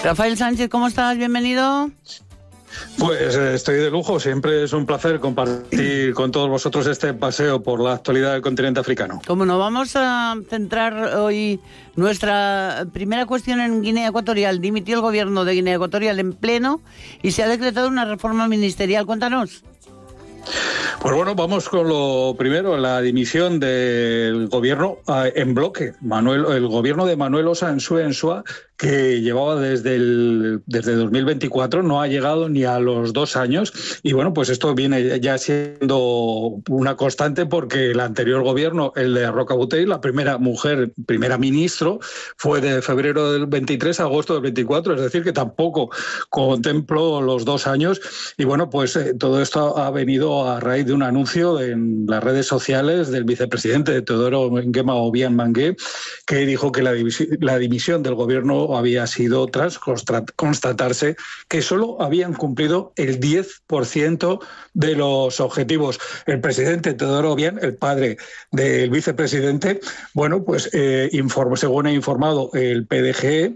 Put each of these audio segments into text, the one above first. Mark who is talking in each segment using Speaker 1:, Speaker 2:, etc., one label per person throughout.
Speaker 1: Rafael Sánchez, ¿cómo estás? Bienvenido.
Speaker 2: Pues estoy de lujo, siempre es un placer compartir con todos vosotros este paseo por la actualidad del continente africano.
Speaker 1: Como no, vamos a centrar hoy nuestra primera cuestión en Guinea Ecuatorial. Dimitió el gobierno de Guinea Ecuatorial en pleno y se ha decretado una reforma ministerial. Cuéntanos.
Speaker 2: Pues bueno, vamos con lo primero, la dimisión del gobierno en bloque. El gobierno de Manuel Ossensue Nsua, que llevaba desde 2024, no ha llegado ni a los 2 años. Y bueno, pues esto viene ya siendo una constante porque el anterior gobierno, el de Roca Botey, la primera mujer, primera ministro, fue de febrero del 23 a agosto del 24, es decir, que tampoco contempló los 2 años. Y bueno, pues todo esto ha venido a raíz de un anuncio en las redes sociales del vicepresidente de Teodoro Nguema Obiang Mangue, que dijo que la dimisión del gobierno había sido tras constatarse que solo habían cumplido el 10% de los objetivos. El presidente Teodoro Obiang, el padre del vicepresidente, bueno, pues según ha informado el PDGE,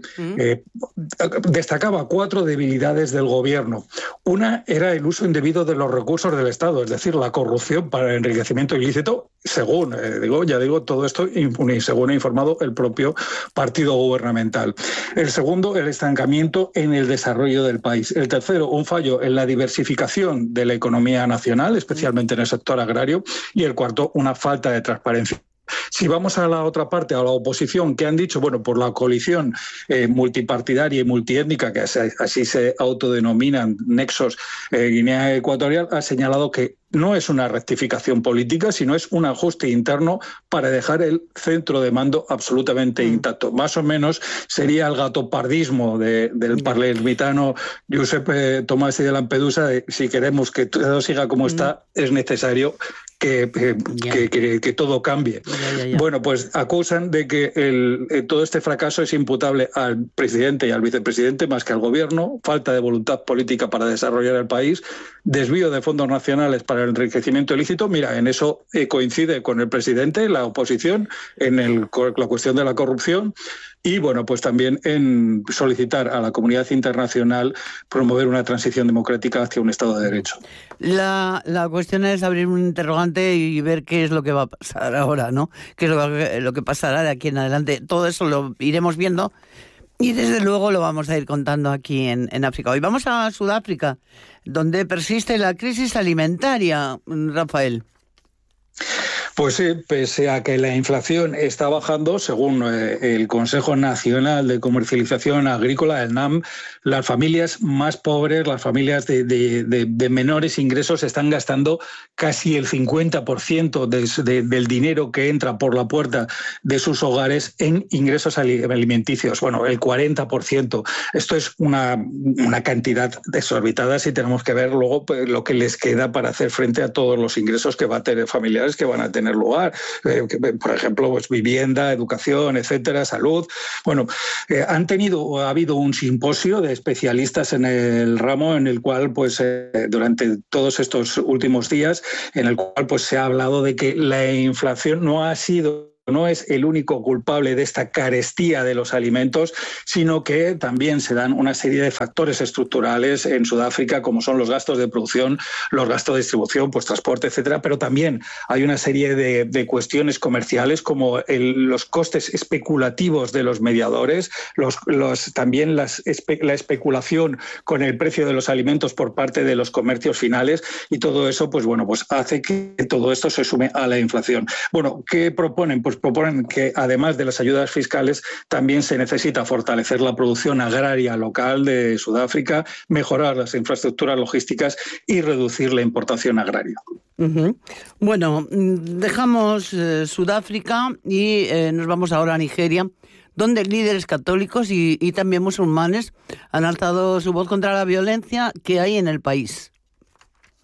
Speaker 2: destacaba 4 debilidades del gobierno. Una era el uso indebido de los recursos del Estado, es decir, la corrupción para el enriquecimiento ilícito, según, todo esto según ha informado el propio partido gubernamental. El segundo, el estancamiento en el desarrollo del país. El tercero, un fallo en la diversificación de la economía nacional, especialmente en el sector agrario. Y el cuarto, una falta de transparencia. Si vamos a la otra parte, a la oposición, ¿qué han dicho? Bueno, por la coalición multipartidaria y multiétnica, que así se autodenominan Nexos Guinea Ecuatorial, ha señalado que no es una rectificación política, sino es un ajuste interno para dejar el centro de mando absolutamente intacto. Más o menos sería el gatopardismo del palermitano Giuseppe Tomasi de Lampedusa, de si queremos que todo siga como está, es necesario que todo cambie. Bueno, pues acusan de que todo este fracaso es imputable al presidente y al vicepresidente más que al gobierno, falta de voluntad política para desarrollar el país, desvío de fondos nacionales para el enriquecimiento ilícito. Mira, en eso coincide con el presidente, la oposición, en la cuestión de la corrupción. Y bueno, pues también en solicitar a la comunidad internacional promover una transición democrática hacia un Estado de Derecho.
Speaker 1: La cuestión es abrir un interrogante y ver qué es lo que va a pasar ahora, ¿no? Qué es lo que pasará de aquí en adelante. Todo eso lo iremos viendo y desde luego lo vamos a ir contando aquí en África. Hoy vamos a Sudáfrica, donde persiste la crisis alimentaria, Rafael.
Speaker 2: Pues sí, pese a que la inflación está bajando, según el Consejo Nacional de Comercialización Agrícola, el NAM, las familias más pobres, las familias de menores ingresos, están gastando casi el 50% del dinero que entra por la puerta de sus hogares en ingresos alimenticios. Bueno, el 40%. Esto es una cantidad desorbitada si tenemos que ver luego pues, lo que les queda para hacer frente a todos los ingresos que va a tener familiares que van a tener lugar, por ejemplo, pues vivienda, educación, etcétera, salud. Bueno, ha habido un simposio de especialistas en el ramo en el cual, pues, durante todos estos últimos días, en el cual pues se ha hablado de que la inflación no es el único culpable de esta carestía de los alimentos, sino que también se dan una serie de factores estructurales en Sudáfrica, como son los gastos de producción, los gastos de distribución, pues transporte, etcétera, pero también hay una serie de cuestiones comerciales como los costes especulativos de los mediadores, también la especulación con el precio de los alimentos por parte de los comercios finales, y todo eso pues hace que todo esto se sume a la inflación. Bueno, ¿qué proponen? Pues proponen que además de las ayudas fiscales también se necesita fortalecer la producción agraria local de Sudáfrica, mejorar las infraestructuras logísticas y reducir la importación agraria.
Speaker 1: Bueno, dejamos Sudáfrica y nos vamos ahora a Nigeria, donde líderes católicos y también musulmanes han alzado su voz contra la violencia que hay en el país.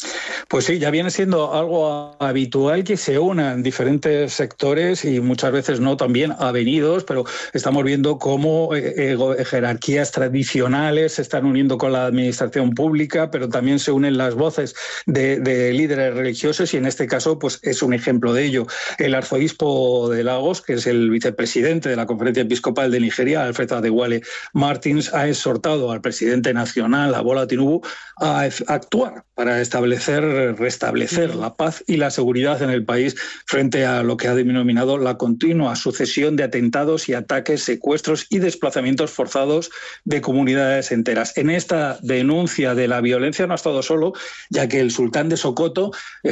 Speaker 2: Pues sí, ya viene siendo algo habitual que se unan diferentes sectores y muchas veces no también avenidos, pero estamos viendo cómo jerarquías tradicionales se están uniendo con la administración pública, pero también se unen las voces de líderes religiosos y en este caso pues es un ejemplo de ello. El arzobispo de Lagos, que es el vicepresidente de la Conferencia Episcopal de Nigeria, Alfred Adewale Martins, ha exhortado al presidente nacional, a Bola Tinubu, a actuar para restablecer la paz y la seguridad en el país frente a lo que ha denominado la continua sucesión de atentados y ataques, secuestros y desplazamientos forzados de comunidades enteras. En esta denuncia de la violencia no ha estado solo, ya que el sultán de Sokoto,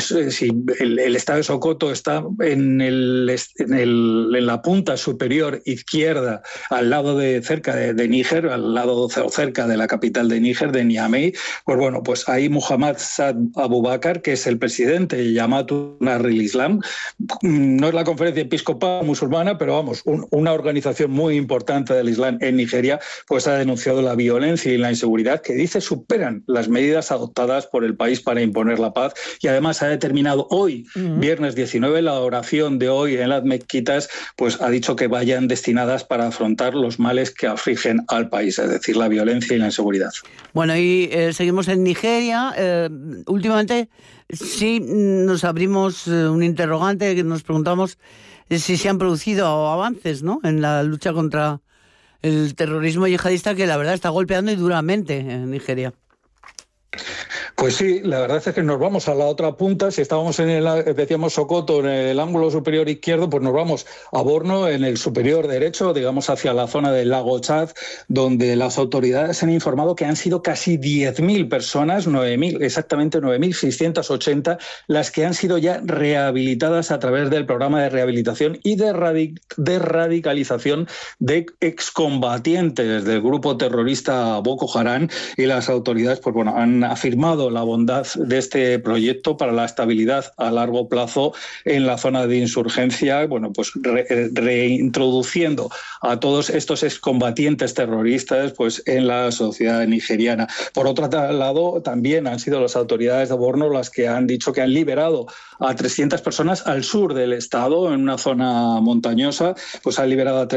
Speaker 2: el estado de Sokoto está en la punta superior izquierda, al lado cerca de Níger, al lado cerca de la capital de Níger, de Niamey. Pues bueno, pues ahí Muhammad Saad Abubakar, que es el presidente de Jamaat al-Islam, no es la conferencia episcopal musulmana, pero vamos, una organización muy importante del Islam en Nigeria, pues ha denunciado la violencia y la inseguridad que dice superan las medidas adoptadas por el país para imponer la paz y además ha determinado hoy, viernes 19, la oración de hoy en las mezquitas, pues ha dicho que vayan destinadas para afrontar los males que afligen al país, es decir, la violencia y la inseguridad.
Speaker 1: Bueno, y seguimos en Nigeria. Últimamente sí nos abrimos un interrogante, que nos preguntamos si se han producido avances, ¿no?, en la lucha contra el terrorismo yihadista, que la verdad está golpeando y duramente en Nigeria.
Speaker 2: Pues sí, la verdad es que nos vamos a la otra punta. Si estábamos decíamos Sokoto en el ángulo superior izquierdo, pues nos vamos a Borno en el superior derecho, digamos hacia la zona del lago Chad, donde las autoridades han informado que han sido casi 10.000 personas, 9.000, exactamente 9.680, las que han sido ya rehabilitadas a través del programa de rehabilitación y de radicalización de excombatientes del grupo terrorista Boko Haram, y las autoridades pues bueno, han afirmado la bondad de este proyecto para la estabilidad a largo plazo en la zona de insurgencia, bueno, pues reintroduciendo a todos estos excombatientes terroristas pues en la sociedad nigeriana. Por otro lado, también han sido las autoridades de Borno las que han dicho que han liberado a 300 personas al sur del estado, en una zona montañosa, pues han liberado a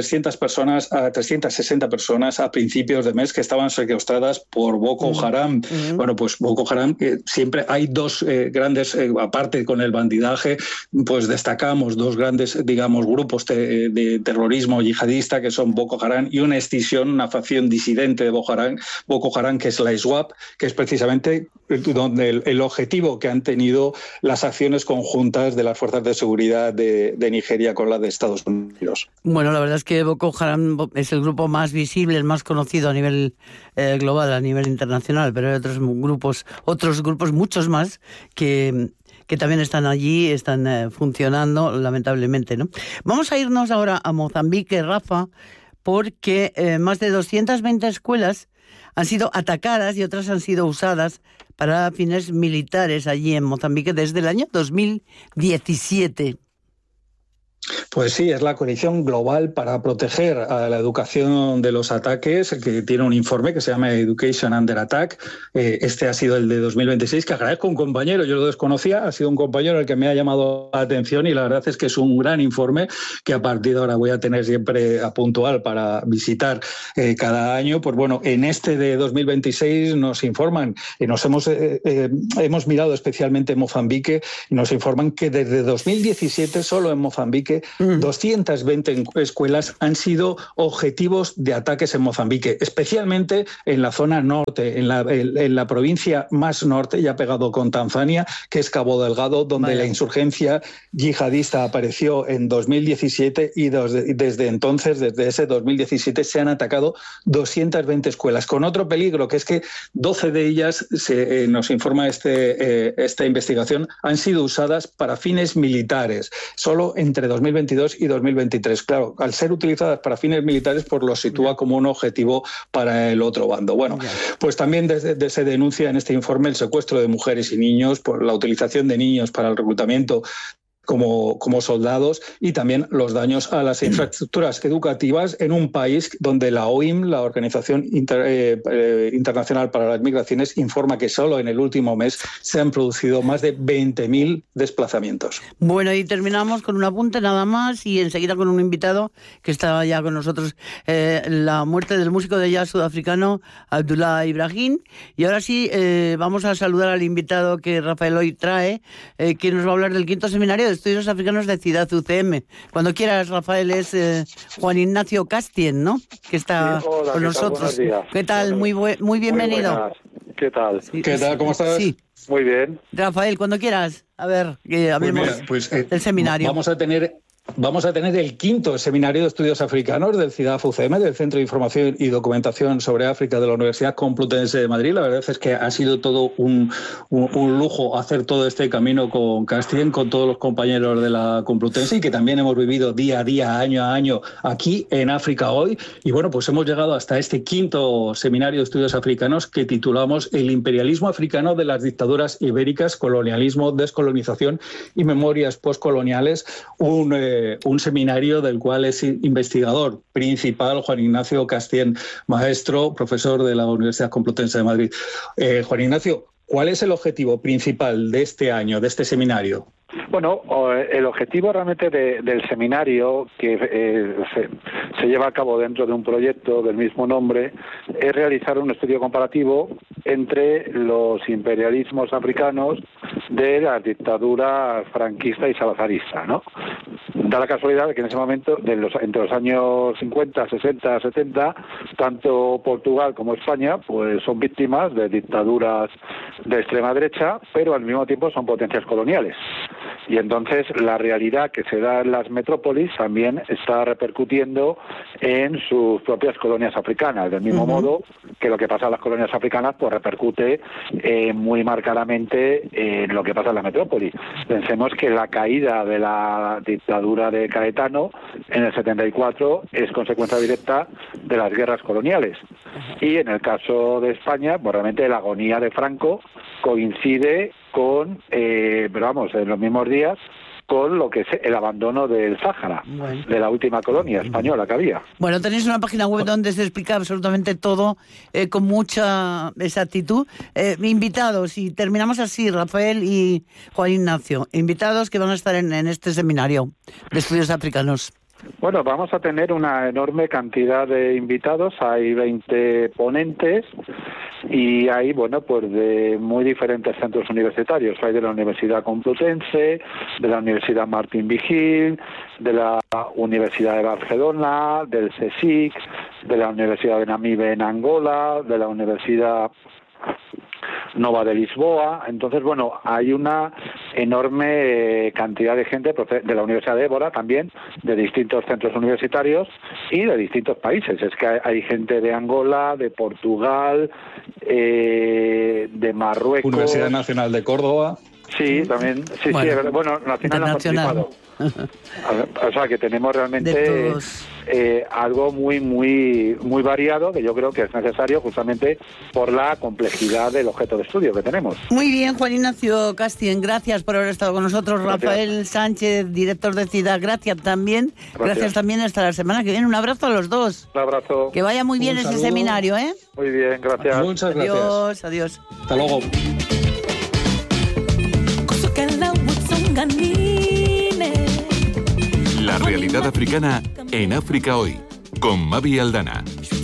Speaker 2: 360 personas a principios de mes que estaban secuestradas por Boko Haram. Bueno, pues Boko Haram, siempre hay dos grandes, aparte con el bandidaje, pues destacamos dos grandes, digamos, grupos de terrorismo yihadista, que son Boko Haram y una escisión, una facción disidente de Boko Haram, que es la ISWAP, que es precisamente donde el objetivo que han tenido las acciones conjuntas de las fuerzas de seguridad de Nigeria con las de Estados Unidos.
Speaker 1: Bueno, la verdad es que Boko Haram es el grupo más visible, el más conocido a nivel global, a nivel internacional, pero hay otros grupos, muchos más, que también están allí, están funcionando, lamentablemente, ¿no? Vamos a irnos ahora a Mozambique, Rafa, porque más de 220 escuelas han sido atacadas y otras han sido usadas para fines militares allí en Mozambique desde el año 2017.
Speaker 2: Pues sí, es la Coalición Global para Proteger a la Educación de los Ataques, que tiene un informe que se llama Education Under Attack. Este ha sido el de 2026, que agradezco a un compañero, yo lo desconocía, ha sido un compañero el que me ha llamado la atención y la verdad es que es un gran informe que a partir de ahora voy a tener siempre a puntual para visitar cada año. Pues bueno, en este de 2026 nos informan, y nos hemos mirado especialmente en Mozambique, y nos informan que desde 2017 solo en Mozambique 220 escuelas han sido objetivos de ataques en Mozambique, especialmente en la zona norte, en la provincia más norte, ya pegado con Tanzania, que es Cabo Delgado, donde la insurgencia yihadista apareció en 2017 y desde entonces, desde ese 2017, se han atacado 220 escuelas, con otro peligro, que es que 12 de ellas, nos informa esta investigación, han sido usadas para fines militares, solo entre 2022 y 2023. Claro, al ser utilizadas para fines militares, pues lo sitúa como un objetivo para el otro bando. Bueno, pues también se denuncia en este informe el secuestro de mujeres y niños, por la utilización de niños para el reclutamiento como soldados, y también los daños a las infraestructuras educativas en un país donde la OIM, la Organización Internacional para las Migraciones, informa que solo en el último mes se han producido más de 20.000 desplazamientos.
Speaker 1: Bueno, y terminamos con un apunte nada más y enseguida con un invitado que está ya con nosotros, la muerte del músico de jazz sudafricano Abdullah Ibrahim. Y ahora sí, vamos a saludar al invitado que Rafael hoy trae, que nos va a hablar del 5º Seminario de Estudios Africanos de Ciudad UCM. Cuando quieras, Rafael, es Juan Ignacio Castien, ¿no? Que está con nosotros. ¿Qué tal? Muy bienvenido.
Speaker 3: ¿Qué tal?
Speaker 2: Sí, ¿qué tal? ¿Cómo estás?
Speaker 1: Sí.
Speaker 3: Muy bien.
Speaker 1: Rafael, cuando quieras. A ver, que hablemos del seminario.
Speaker 2: Vamos a tener el 5º Seminario de Estudios Africanos del CIDAF UCM, del Centro de Información y Documentación sobre África de la Universidad Complutense de Madrid. La verdad es que ha sido todo un lujo hacer todo este camino con Castien, con todos los compañeros de la Complutense, y que también hemos vivido día a día, año a año, aquí en África Hoy. Y bueno, pues hemos llegado hasta este 5º Seminario de Estudios Africanos que titulamos El imperialismo africano de las dictaduras ibéricas, colonialismo, descolonización y memorias postcoloniales. Un seminario del cual es investigador principal Juan Ignacio Castien, maestro, profesor de la Universidad Complutense de Madrid. Juan Ignacio, ¿cuál es el objetivo principal de este año, de este seminario?
Speaker 3: Bueno, el objetivo realmente del seminario, que se lleva a cabo dentro de un proyecto del mismo nombre, es realizar un estudio comparativo entre los imperialismos africanos de la dictadura franquista y salazarista, ¿no? Da la casualidad de que en ese momento, entre los años 50, 60, 70, tanto Portugal como España pues son víctimas de dictaduras de extrema derecha, pero al mismo tiempo son potencias coloniales. Y entonces la realidad que se da en las metrópolis también está repercutiendo en sus propias colonias africanas, del mismo modo que lo que pasa en las colonias africanas pues repercute muy marcadamente en lo que pasa en la metrópoli. Pensemos que la caída de la dictadura de Caetano en el 74 es consecuencia directa de las guerras coloniales. Y en el caso de España, pues realmente la agonía de Franco coincide con, pero vamos, en los mismos días, con lo que es el abandono del Sáhara, de la última colonia española que había.
Speaker 1: Bueno, tenéis una página web donde se explica absolutamente todo con mucha exactitud. Invitados, y terminamos así, Rafael y Juan Ignacio, invitados que van a estar en este seminario de estudios africanos.
Speaker 3: Bueno, vamos a tener una enorme cantidad de invitados, hay 20 ponentes y hay, bueno, pues de muy diferentes centros universitarios. Hay de la Universidad Complutense, de la Universidad Martín Vigil, de la Universidad de Barcelona, del CSIC, de la Universidad de Namibe en Angola, de la Universidad Nova de Lisboa. Entonces, bueno, hay una enorme cantidad de gente de la Universidad de Évora también, de distintos centros universitarios y de distintos países. Es que hay gente de Angola, de Portugal, de Marruecos.
Speaker 2: Universidad Nacional de Córdoba.
Speaker 3: Sí, también. Sí, bueno, nacional. O sea que tenemos realmente algo muy variado, que yo creo que es necesario justamente por la complejidad del objeto de estudio que tenemos.
Speaker 1: Muy bien, Juan Ignacio Castien, gracias por haber estado con nosotros. Gracias. Rafael Sánchez, director de CIDAF, gracias también. Gracias también, hasta la semana que viene. Un abrazo a los dos.
Speaker 3: Un abrazo.
Speaker 1: Que vaya muy bien ese seminario, ¿eh?
Speaker 3: Muy bien, gracias.
Speaker 2: Muchas gracias.
Speaker 1: Adiós.
Speaker 2: Hasta luego.
Speaker 4: La realidad africana en África Hoy, con Mavi Aldana.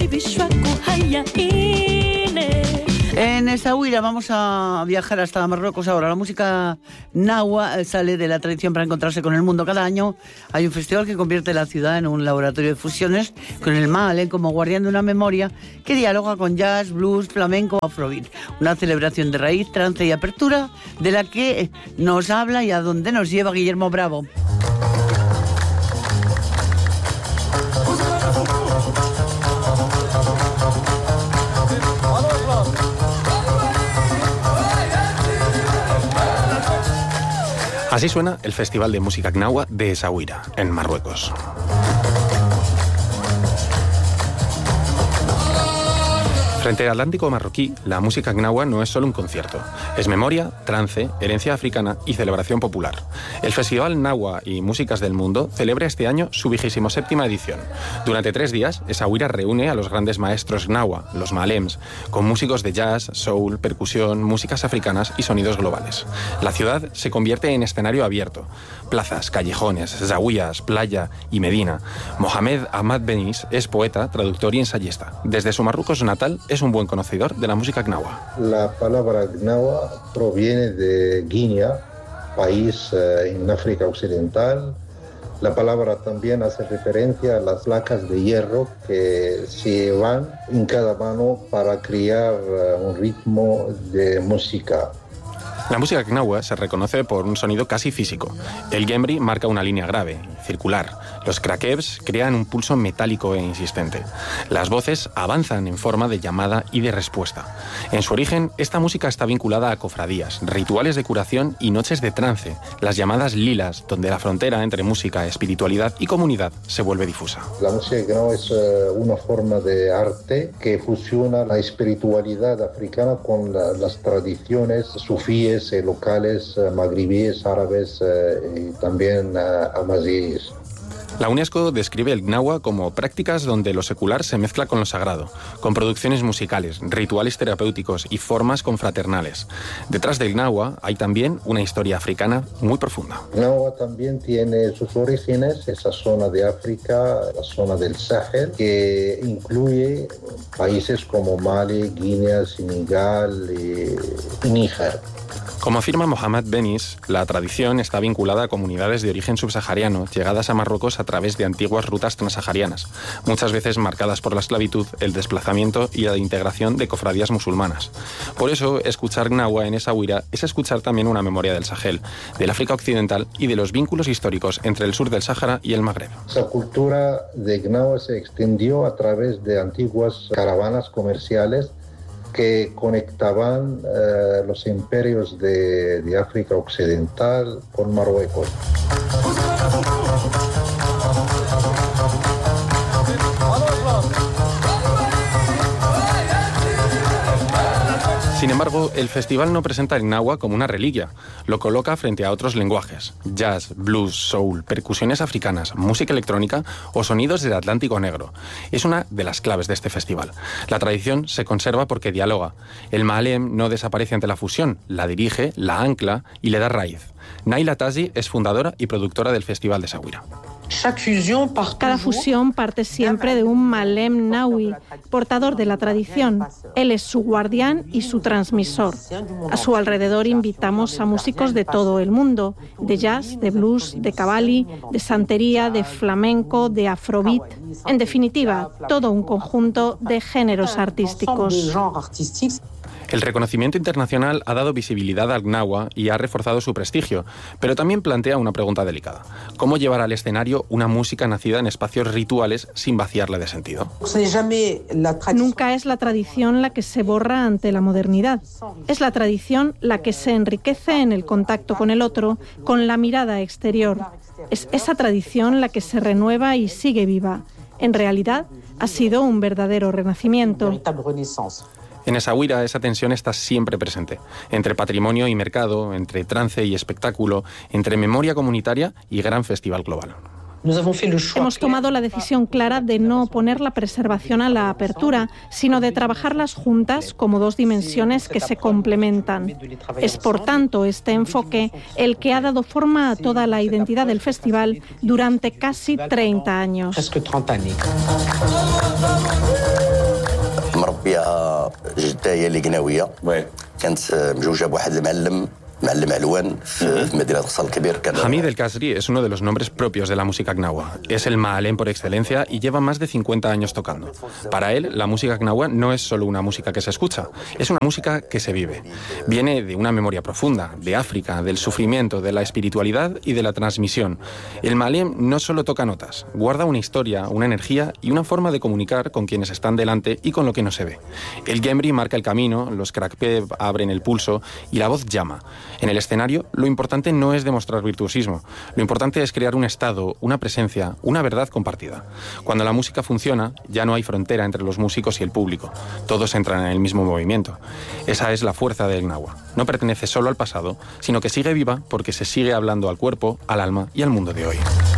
Speaker 1: En Essaouira vamos a viajar hasta Marruecos ahora. La música nahua sale de la tradición para encontrarse con el mundo. Cada año hay un festival que convierte la ciudad en un laboratorio de fusiones, con el Maalen como guardián de una memoria que dialoga con jazz, blues, flamenco, afrobeat. Una celebración de raíz, trance y apertura de la que nos habla y a donde nos lleva Guillermo Bravo.
Speaker 5: Así suena el Festival de Música Gnawa de Essaouira, en Marruecos. Frente al Atlántico marroquí, la música gnawa no es solo un concierto. Es memoria, trance, herencia africana y celebración popular. El Festival Gnawa y Músicas del Mundo celebra este año su 27ª edición. Durante 3 días, Essaouira reúne a los grandes maestros gnawa, los malems, con músicos de jazz, soul, percusión, músicas africanas y sonidos globales. La ciudad se convierte en escenario abierto. Plazas, callejones, zawiyas, playa y Medina. Mohamed Ahmad Benis es poeta, traductor y ensayista. Desde su Marruecos natal, es un buen conocedor de la música gnawa.
Speaker 6: La palabra gnawa proviene de Guinea, país en África Occidental. La palabra también hace referencia a las placas de hierro que se van en cada mano para crear un ritmo de música.
Speaker 5: La música gnawa se reconoce por un sonido casi físico. El gembri marca una línea grave, circular. Los craquebs crean un pulso metálico e insistente. Las voces avanzan en forma de llamada y de respuesta. En su origen, esta música está vinculada a cofradías, rituales de curación y noches de trance, las llamadas lilas, donde la frontera entre música, espiritualidad y comunidad se vuelve difusa.
Speaker 6: La música gnawa es una forma de arte que fusiona la espiritualidad africana con las tradiciones sufíes, locales, magribíes, árabes y también amazigíes.
Speaker 5: La UNESCO describe el gnawa como prácticas donde lo secular se mezcla con lo sagrado, con producciones musicales, rituales terapéuticos y formas confraternales. Detrás del gnawa hay también una historia africana muy profunda.
Speaker 6: Gnawa también tiene sus orígenes, esa zona de África, la zona del Sahel, que incluye países como Mali, Guinea, Senegal y Níger.
Speaker 5: Como afirma Mohamed Benis, la tradición está vinculada a comunidades de origen subsahariano llegadas a Marruecos a través de antiguas rutas transsaharianas, muchas veces marcadas por la esclavitud, el desplazamiento y la integración de cofradías musulmanas. Por eso, escuchar gnawa en Essaouira es escuchar también una memoria del Sahel, del África Occidental y de los vínculos históricos entre el sur del Sáhara y el Magreb.
Speaker 6: Esa cultura de gnawa se extendió a través de antiguas caravanas comerciales que conectaban los imperios de África Occidental con Marruecos.
Speaker 5: Sin embargo, el festival no presenta el gnawa como una reliquia, lo coloca frente a otros lenguajes: jazz, blues, soul, percusiones africanas, música electrónica o sonidos del Atlántico Negro. Es una de las claves de este festival. La tradición se conserva porque dialoga. El maalem no desaparece ante la fusión, la dirige, la ancla y le da raíz. Naila Tazi es fundadora y productora del Festival de Essaouira.
Speaker 7: Cada fusión parte siempre de un maalem gnawi, portador de la tradición. Él es su guardián y su transmisor. A su alrededor invitamos a músicos de todo el mundo, de jazz, de blues, de cabali, de santería, de flamenco, de afrobeat. En definitiva, todo un conjunto de géneros artísticos.
Speaker 5: El reconocimiento internacional ha dado visibilidad al gnawa y ha reforzado su prestigio, pero también plantea una pregunta delicada: ¿cómo llevar al escenario una música nacida en espacios rituales sin vaciarle de sentido?
Speaker 7: Nunca es la tradición la que se borra ante la modernidad. Es la tradición la que se enriquece en el contacto con el otro, con la mirada exterior. Es esa tradición la que se renueva y sigue viva. En realidad, ha sido un verdadero renacimiento.
Speaker 5: En Essaouira esa tensión está siempre presente, entre patrimonio y mercado, entre trance y espectáculo, entre memoria comunitaria y gran festival global.
Speaker 7: Hemos tomado la decisión clara de no oponer la preservación a la apertura, sino de trabajarlas juntas como dos dimensiones que se complementan. Es, por tanto, este enfoque el que ha dado forma a toda la identidad del festival durante casi 30 años.
Speaker 8: مربيها جدة هي اللي قناوية كانت مجوجة بواحد المعلم علوان في مدينة غصان الكبير.
Speaker 5: Hamid El Kasri es uno de los nombres propios de la música gnawa. Es el maalem por excelencia y lleva más de 50 años tocando. Para él, la música gnawa no es solo una música que se escucha, es una música que se vive. Viene de una memoria profunda, de África, del sufrimiento, de la espiritualidad y de la transmisión. El maalem no solo toca notas, guarda una historia, una energía y una forma de comunicar con quienes están delante y con lo que no se ve. El gembri marca el camino, los craquebs abren el pulso y la voz llama. En el escenario, lo importante no es demostrar virtuosismo. Lo importante es crear un estado, una presencia, una verdad compartida. Cuando la música funciona, ya no hay frontera entre los músicos y el público. Todos entran en el mismo movimiento. Esa es la fuerza del Gnawa. No pertenece solo al pasado, sino que sigue viva porque se sigue hablando al cuerpo, al alma y al mundo de hoy.